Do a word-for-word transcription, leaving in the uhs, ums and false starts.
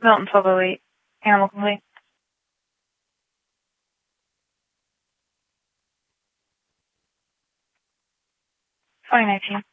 Milton twelve oh eight. Animal complete. twenty nineteen.